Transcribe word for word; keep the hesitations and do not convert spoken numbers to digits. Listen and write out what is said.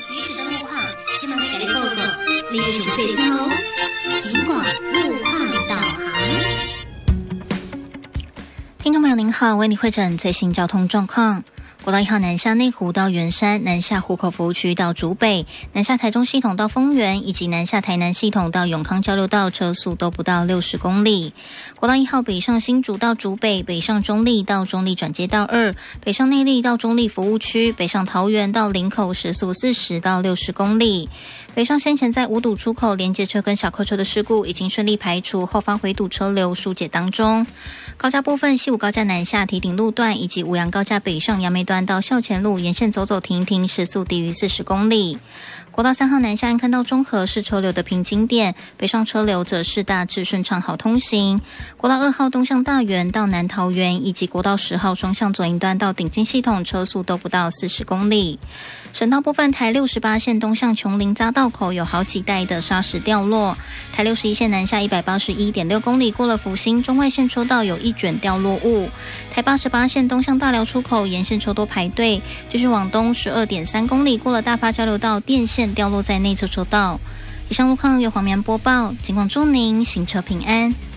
即时的路况，今晚给你报告，你有什么事情哦？尽管路况导航。听众朋友您好，为你汇诊最新交通状况。国道一号南下内湖到圆山，南下湖口服务区到竹北，南下台中系统到丰原，以及南下台南系统到永康交流道，车速都不到六十公里。国道一号北上新竹到竹北，北上中立到中立转接道二，北上内壢到中立服务区，北上桃园到林口，时速四十到六十公里。北上先前在五堵出口连接车跟小客车的事故已经顺利排除，后方回堵车流疏解当中。高架部分，西武高架南下堤顶路段以及五杨高架北上杨梅段到校前路沿线走走停停，时速低于四十公里。国道三号南下安坑到中和是车流的瓶颈点，北上车流则是大致顺畅好通行。国道二号东向大园到南桃园，以及国道十号双向左营段到顶金系统，车速都不到四十公里。省道部分，台六十八线东向琼林匝道口有好几带的砂石掉落，台六十一线南下一百八十一点六公里过了福兴中外线车道有一卷掉落物，台八十八线东向大寮出口沿线车多排队，继续往东 十二点三公里过了大发交流道电线掉落在内侧车道。以上路况由黄棉播报，尽管祝您行车平安。